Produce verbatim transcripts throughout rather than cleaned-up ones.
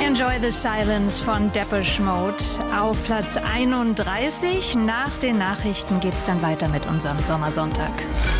Enjoy the Silence von Depeche Mode auf Platz einunddreißig. Nach den Nachrichten geht's dann weiter mit unserem Sommersonntag.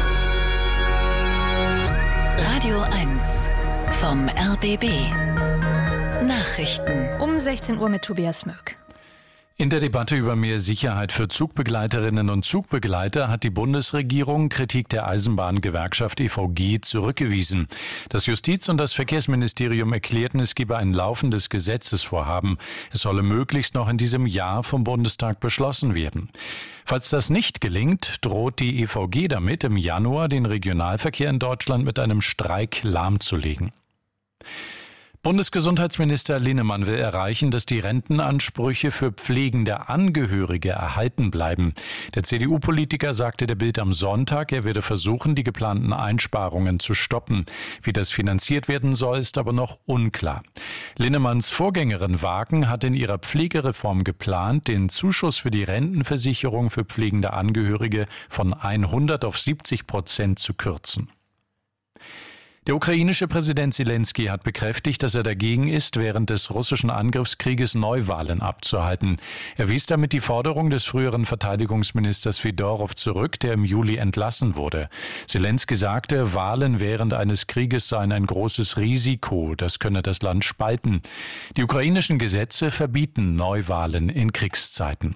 Radio eins vom R B B. Nachrichten. Um sechzehn Uhr mit Tobias Mürk. In der Debatte über mehr Sicherheit für Zugbegleiterinnen und Zugbegleiter hat die Bundesregierung Kritik der Eisenbahngewerkschaft E V G zurückgewiesen. Das Justiz- und das Verkehrsministerium erklärten, es gebe ein laufendes Gesetzesvorhaben. Es solle möglichst noch in diesem Jahr vom Bundestag beschlossen werden. Falls das nicht gelingt, droht die E V G damit, im Januar den Regionalverkehr in Deutschland mit einem Streik lahmzulegen. Bundesgesundheitsminister Linnemann will erreichen, dass die Rentenansprüche für pflegende Angehörige erhalten bleiben. Der C D U-Politiker sagte der Bild am Sonntag, er werde versuchen, die geplanten Einsparungen zu stoppen. Wie das finanziert werden soll, ist aber noch unklar. Linnemanns Vorgängerin Wagen hat in ihrer Pflegereform geplant, den Zuschuss für die Rentenversicherung für pflegende Angehörige von hundert auf siebzig Prozent zu kürzen. Der ukrainische Präsident Zelensky hat bekräftigt, dass er dagegen ist, während des russischen Angriffskrieges Neuwahlen abzuhalten. Er wies damit die Forderung des früheren Verteidigungsministers Fedorow zurück, der im Juli entlassen wurde. Zelensky sagte, Wahlen während eines Krieges seien ein großes Risiko, das könne das Land spalten. Die ukrainischen Gesetze verbieten Neuwahlen in Kriegszeiten.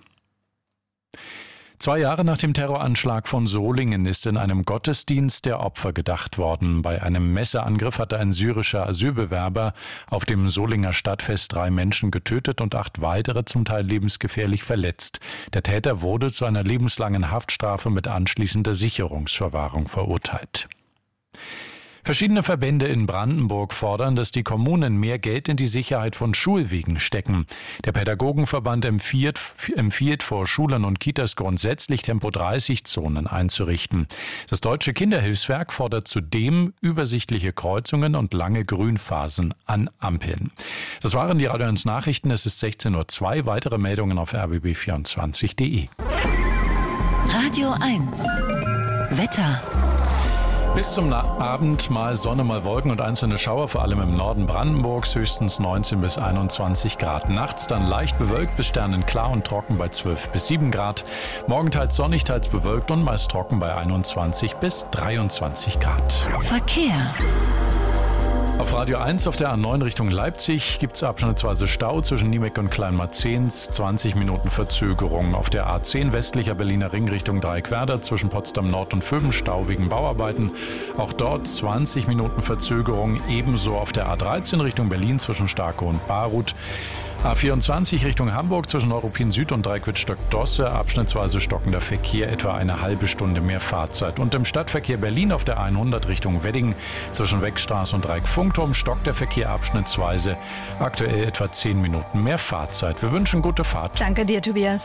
Zwei Jahre nach dem Terroranschlag von Solingen ist in einem Gottesdienst der Opfer gedacht worden. Bei einem Messerangriff hatte ein syrischer Asylbewerber auf dem Solinger Stadtfest drei Menschen getötet und acht weitere zum Teil lebensgefährlich verletzt. Der Täter wurde zu einer lebenslangen Haftstrafe mit anschließender Sicherungsverwahrung verurteilt. Verschiedene Verbände in Brandenburg fordern, dass die Kommunen mehr Geld in die Sicherheit von Schulwegen stecken. Der Pädagogenverband empfiehlt, empfiehlt vor Schulen und Kitas grundsätzlich Tempo dreißig Zonen einzurichten. Das Deutsche Kinderhilfswerk fordert zudem übersichtliche Kreuzungen und lange Grünphasen an Ampeln. Das waren die Radio eins Nachrichten. Es ist sechzehn Uhr zwei. Weitere Meldungen auf r b b vierundzwanzig punkt de. Radio eins. Wetter. Bis zum Abend mal Sonne, mal Wolken und einzelne Schauer, vor allem im Norden Brandenburgs, höchstens neunzehn bis einundzwanzig Grad. Nachts dann leicht bewölkt bis sternenklar und trocken bei zwölf bis sieben Grad. Morgen teils sonnig, teils bewölkt und meist trocken bei einundzwanzig bis dreiundzwanzig Grad. Verkehr. Auf Radio eins auf der A neun Richtung Leipzig gibt es abschnittsweise Stau zwischen Niemek und Kleinmarzehns, zwanzig Minuten Verzögerung. Auf der A zehn westlicher Berliner Ring Richtung Dreieckwerder zwischen Potsdam Nord und Vöben Stau wegen Bauarbeiten. Auch dort zwanzig Minuten Verzögerung, ebenso auf der A dreizehn Richtung Berlin zwischen Starke und Baruth. A vierundzwanzig Richtung Hamburg zwischen Neuruppin Süd und Dreiquitz-Stöck-Dosse, abschnittsweise stockender Verkehr, etwa eine halbe Stunde mehr Fahrzeit. Und im Stadtverkehr Berlin auf der hundert Richtung Wedding zwischen Weckstraße und Dreieck-Funkturm stockt der Verkehr abschnittsweise, aktuell etwa zehn Minuten mehr Fahrzeit. Wir wünschen gute Fahrt. Danke dir, Tobias.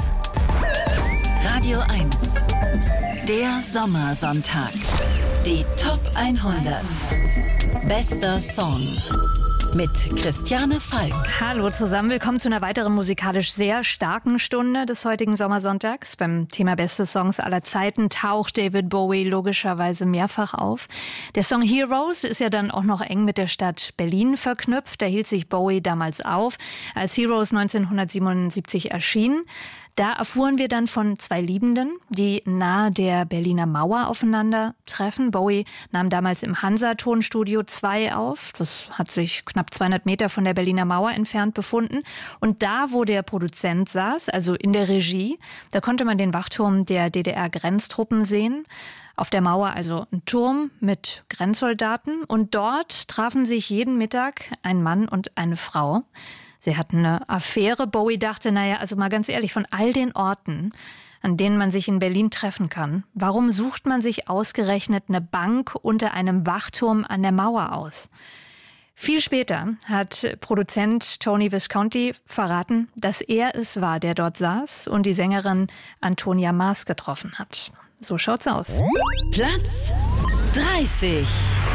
Radio eins. Der Sommersonntag. Die Top hundert. Bester Song. Mit Christiane Falk. Hallo zusammen, willkommen zu einer weiteren musikalisch sehr starken Stunde des heutigen Sommersonntags. Beim Thema Beste Songs aller Zeiten taucht David Bowie logischerweise mehrfach auf. Der Song Heroes ist ja dann auch noch eng mit der Stadt Berlin verknüpft. Da hielt sich Bowie damals auf, als Heroes neunzehnhundertsiebenundsiebzig erschien. Da erfuhren wir dann von zwei Liebenden, die nahe der Berliner Mauer aufeinandertreffen. Bowie nahm damals im Hansa-Tonstudio zwei auf. Das hat sich knapp zweihundert Meter von der Berliner Mauer entfernt befunden. Und da, wo der Produzent saß, also in der Regie, da konnte man den Wachturm der D D R-Grenztruppen sehen. Auf der Mauer also ein Turm mit Grenzsoldaten. Und dort trafen sich jeden Mittag ein Mann und eine Frau. Sie hatten eine Affäre. Bowie dachte, naja, also mal ganz ehrlich, von all den Orten, an denen man sich in Berlin treffen kann, warum sucht man sich ausgerechnet eine Bank unter einem Wachturm an der Mauer aus? Viel später hat Produzent Tony Visconti verraten, dass er es war, der dort saß und die Sängerin Antonia Maas getroffen hat. So schaut's aus. Platz dreißig.